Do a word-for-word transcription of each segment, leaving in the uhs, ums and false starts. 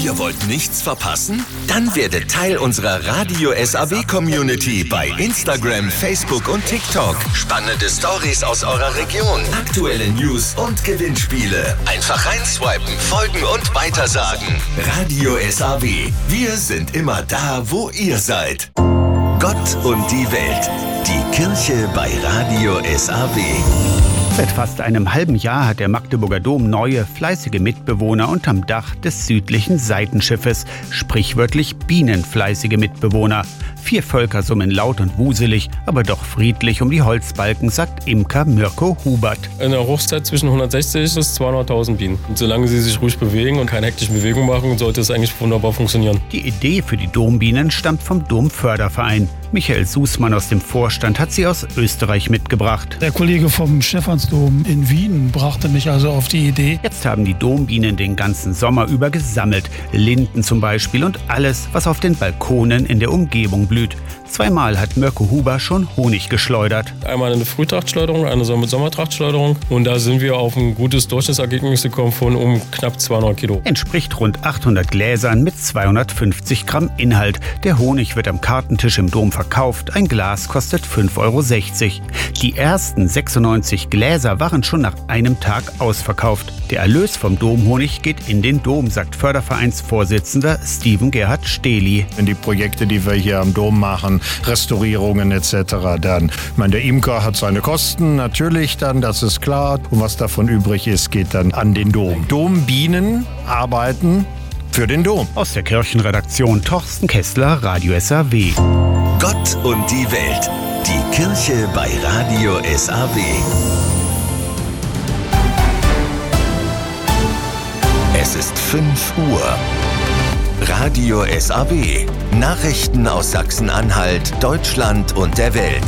Ihr wollt nichts verpassen? Dann werdet Teil unserer Radio S A W-Community bei Instagram, Facebook und TikTok. Spannende Stories aus eurer Region, aktuelle News und Gewinnspiele. Einfach reinswipen, folgen und weitersagen. Radio S A W. Wir sind immer da, wo ihr seid. Gott und die Welt. Die Kirche bei Radio S A W. Seit fast einem halben Jahr hat der Magdeburger Dom neue, fleißige Mitbewohner unterm Dach des südlichen Seitenschiffes, sprichwörtlich bienenfleißige Mitbewohner. Vier Völker summen laut und wuselig, aber doch friedlich um die Holzbalken, sagt Imker Mirko Hubert. In der Hochzeit zwischen hundertsechzig bis zweihunderttausend Bienen. Und solange sie sich ruhig bewegen und keine hektischen Bewegungen machen, sollte es eigentlich wunderbar funktionieren. Die Idee für die Dombienen stammt vom Domförderverein. Michael Sußmann aus dem Vorstand hat sie aus Österreich mitgebracht. Der Kollege vom Stephansdom in Wien brachte mich also auf die Idee. Jetzt haben die Dombienen den ganzen Sommer über gesammelt. Linden zum Beispiel und alles, was auf den Balkonen in der Umgebung blüht. Zweimal hat Mirko Huber schon Honig geschleudert. Einmal eine Frühtrachtschleuderung, eine Sommertrachtschleuderung. Und da sind wir auf ein gutes Durchschnittsergebnis gekommen von um knapp zweihundert Kilo. Entspricht rund achthundert Gläsern mit zweihundertfünfzig Gramm Inhalt. Der Honig wird am Kartentisch im Dom verkauft. Ein Glas kostet fünf Euro sechzig. Die ersten sechsundneunzig Gläser waren schon nach einem Tag ausverkauft. Der Erlös vom Domhonig geht in den Dom, sagt Fördervereinsvorsitzender Steven Gerhard Stehli. In die Projekte, die wir hier am Dom machen, Restaurierungen et cetera. Dann, ich meine, der Imker hat seine Kosten, natürlich dann, das ist klar. Und was davon übrig ist, geht dann an den Dom. Dombienen arbeiten für den Dom. Aus der Kirchenredaktion Torsten Kessler, Radio S A W. Gott und die Welt. Die Kirche bei Radio S A W. Es ist fünf Uhr. Radio S A W. Nachrichten aus Sachsen-Anhalt, Deutschland und der Welt.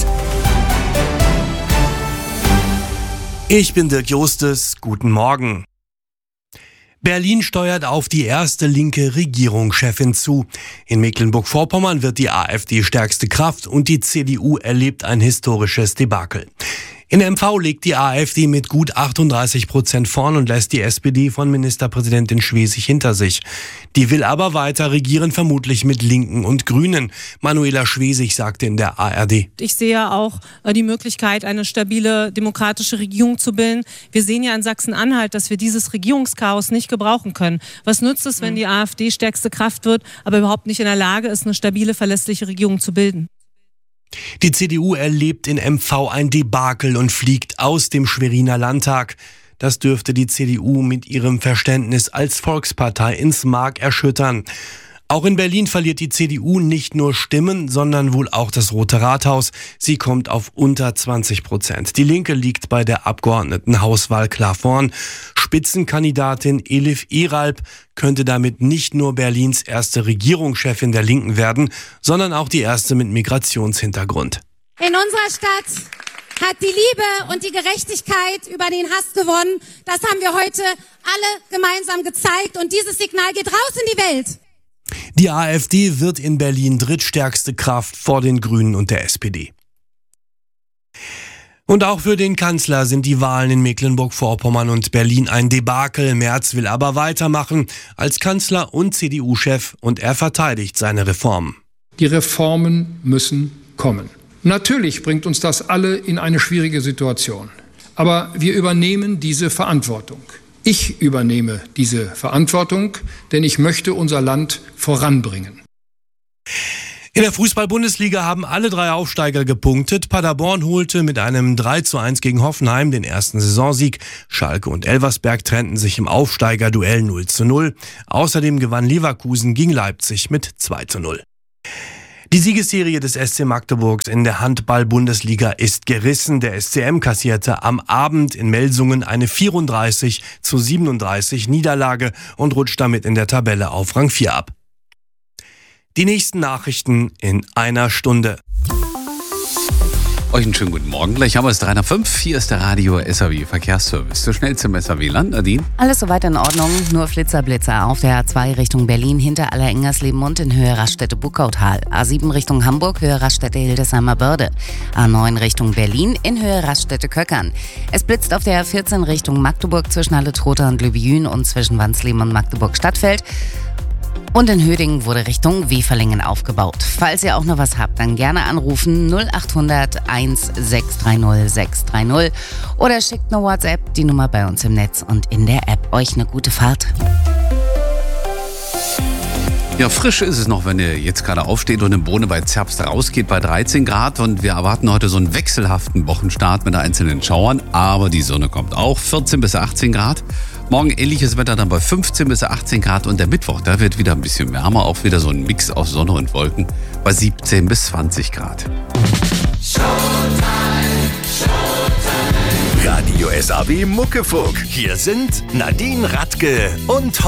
Ich bin Dirk Justus. Guten Morgen. Berlin steuert auf die erste linke Regierungschefin zu. In Mecklenburg-Vorpommern wird die AfD stärkste Kraft und die C D U erlebt ein historisches Debakel. In M V liegt die AfD mit gut achtunddreißig Prozent vorn und lässt die S P D von Ministerpräsidentin Schwesig hinter sich. Die will aber weiter regieren, vermutlich mit Linken und Grünen. Manuela Schwesig sagte in der A R D. Ich sehe auch die Möglichkeit, eine stabile demokratische Regierung zu bilden. Wir sehen ja in Sachsen-Anhalt, dass wir dieses Regierungschaos nicht gebrauchen können. Was nützt es, wenn die AfD stärkste Kraft wird, aber überhaupt nicht in der Lage ist, eine stabile, verlässliche Regierung zu bilden? Die C D U erlebt in M V ein Debakel und fliegt aus dem Schweriner Landtag. Das dürfte die C D U mit ihrem Verständnis als Volkspartei ins Mark erschüttern. Auch in Berlin verliert die C D U nicht nur Stimmen, sondern wohl auch das Rote Rathaus. Sie kommt auf unter zwanzig Prozent. Die Linke liegt bei der Abgeordnetenhauswahl klar vorn. Spitzenkandidatin Elif Eralp könnte damit nicht nur Berlins erste Regierungschefin der Linken werden, sondern auch die erste mit Migrationshintergrund. In unserer Stadt hat die Liebe und die Gerechtigkeit über den Hass gewonnen. Das haben wir heute alle gemeinsam gezeigt und dieses Signal geht raus in die Welt. Die AfD wird in Berlin drittstärkste Kraft vor den Grünen und der S P D. Und auch für den Kanzler sind die Wahlen in Mecklenburg-Vorpommern und Berlin ein Debakel. Merz will aber weitermachen als Kanzler und C D U-Chef und er verteidigt seine Reformen. Die Reformen müssen kommen. Natürlich bringt uns das alle in eine schwierige Situation. Aber wir übernehmen diese Verantwortung. Ich übernehme diese Verantwortung, denn ich möchte unser Land voranbringen. In der Fußball-Bundesliga haben alle drei Aufsteiger gepunktet. Paderborn holte mit einem drei zu eins gegen Hoffenheim den ersten Saisonsieg. Schalke und Elversberg trennten sich im Aufsteigerduell null zu null. Außerdem gewann Leverkusen gegen Leipzig mit zwei zu null. Die Siegesserie des S C Magdeburgs in der Handball-Bundesliga ist gerissen. Der S C M kassierte am Abend in Melsungen eine vierunddreißig zu siebenunddreißig Niederlage und rutscht damit in der Tabelle auf Rang vier ab. Die nächsten Nachrichten in einer Stunde. Euch einen schönen guten Morgen. Gleich haben wir es drei nach fünf. Hier ist der Radio S A W Verkehrsservice. So schnell zum S A W-Land, Nadine. Alles soweit in Ordnung. Nur Flitzerblitzer auf der A zwei Richtung Berlin hinter Allerengersleben und in Höhe Raststätte-Buckautal. A sieben Richtung Hamburg, Höhe Raststätte-Hildesheimer Börde. A neun Richtung Berlin in Höhe Raststätte-Köckern. Es blitzt auf der A vierzehn Richtung Magdeburg zwischen Halle-Trotha und Lübejün und zwischen Wansleben und Magdeburg-Stadtfeld. Und in Hödingen wurde Richtung Weferlingen aufgebaut. Falls ihr auch noch was habt, dann gerne anrufen null acht hundert eins sechs drei null sechs drei null oder schickt eine WhatsApp, die Nummer bei uns im Netz und in der App. Euch eine gute Fahrt. Ja, frisch ist es noch, wenn ihr jetzt gerade aufsteht und im Bohne bei Zerbst rausgeht bei dreizehn Grad. Und wir erwarten heute so einen wechselhaften Wochenstart mit einzelnen Schauern. Aber die Sonne kommt auch, vierzehn bis achtzehn Grad. Morgen ähnliches Wetter dann bei fünfzehn bis achtzehn Grad. Und der Mittwoch, da wird wieder ein bisschen wärmer. Auch wieder so ein Mix aus Sonne und Wolken bei siebzehn bis zwanzig Grad. Radio S A W Muckefuck. Hier sind Nadine Radke und